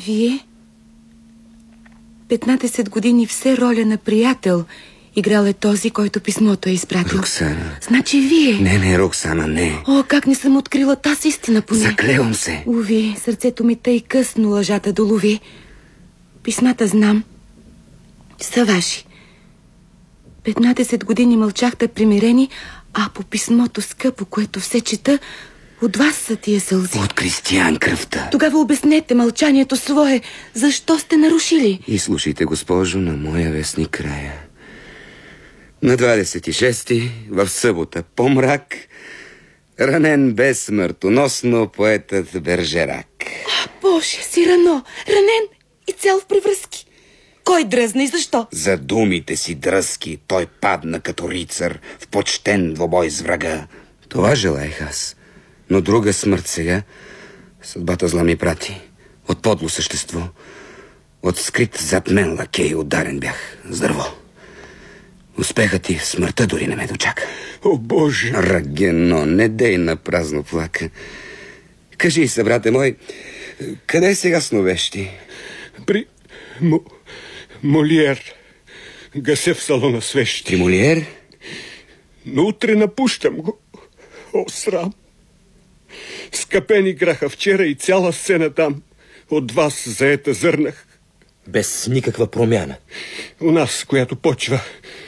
Вие? 15 години все роля на приятел играл е този, който писмото е изпратил. Роксана. Значи вие? Не, Роксана, не. О, как не съм открила тази истина поне. Заклевам се. Уви, сърцето ми тъй късно лъжата долови. Писмата знам. Са ваши. 15 години мълчахте примирени, а по писмото скъпо, което все чета, от вас са тия сълзи. От Кристиян кръвта. Тогава обяснете мълчанието свое. Защо сте нарушили? И слушайте, госпожо, на моя вестник края. На 26-ти, в събота, по мрак, ранен безсмъртоносно поетът Бержерак. Боже, Сирано, ранен и цял в превръзки. Кой дръзна и защо? За думите си дръзки той падна като рицар в почтен двобой с врага. Това желаех аз. Но друга смърт сега съдбата зла ми прати. От подло същество. От скрит зад мен лакей ударен бях с дърво. Успехът ти в смъртта дори не ме дочака. О, Боже! Рагено, не дей на празно плака. Кажи, събрате мой, къде сега сновещи? При Молиер. Гасе в салона свещи. При Молиер? Но утре напущам го. О, срам! Скъпени граха вчера и цяла сцена там. От вас заета зърнах. Без никаква промяна. У нас, която почва